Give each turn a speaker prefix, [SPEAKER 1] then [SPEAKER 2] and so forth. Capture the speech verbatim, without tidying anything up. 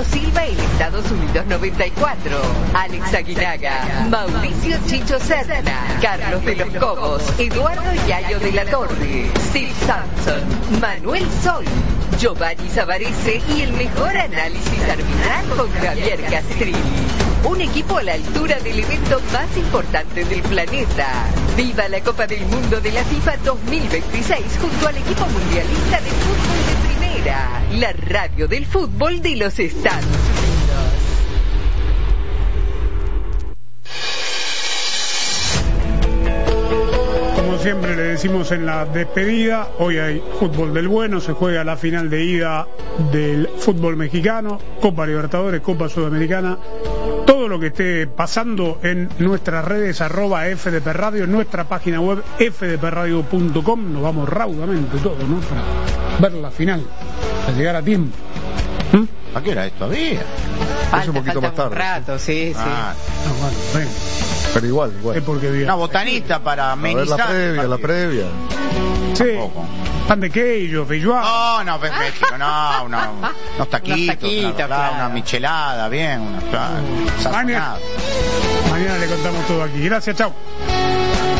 [SPEAKER 1] Fernando Silva en Estados Unidos noventa y cuatro, Alex Aguinaga, Mauricio Chicho Serna, Carlos de los Cobos, Eduardo Yayo de la Torre, Steve Sampson, Manuel Sol, Giovanni Savarese y el mejor análisis arbitral con Javier Castrilli. Un equipo a la altura del evento más importante del planeta. ¡Viva la Copa del Mundo de la FIFA dos mil veintiséis junto al equipo mundialista de fútbol de primera! La radio del fútbol de los Estados Unidos.
[SPEAKER 2] Como siempre le decimos en la despedida, hoy hay fútbol del bueno, se juega la final de ida del fútbol mexicano, Copa Libertadores, Copa Sudamericana. Todo lo que esté pasando en nuestras redes, arroba F D P Radio, en nuestra página web f d p radio punto com. Nos vamos raudamente todo, ¿no? Para ver la final, para llegar a tiempo. ¿Mm?
[SPEAKER 3] ¿A qué hora es todavía?
[SPEAKER 4] Es un poquito más tarde. Un rato, sí,
[SPEAKER 3] ah.
[SPEAKER 4] sí.
[SPEAKER 2] No, bueno, bueno.
[SPEAKER 3] Pero igual, igual.
[SPEAKER 2] Es porque bien.
[SPEAKER 3] Una botanita para amenizar.
[SPEAKER 5] La previa, la previa.
[SPEAKER 2] Sí.
[SPEAKER 3] Tampoco.
[SPEAKER 2] Pan de queijo, feijoada.
[SPEAKER 3] No, no, pues México, no, una, unos taquitos,
[SPEAKER 4] unos taquitos
[SPEAKER 3] una,
[SPEAKER 4] claro.
[SPEAKER 3] una michelada, bien, una,
[SPEAKER 2] Mañana, mañana le contamos todo aquí. Gracias, chao.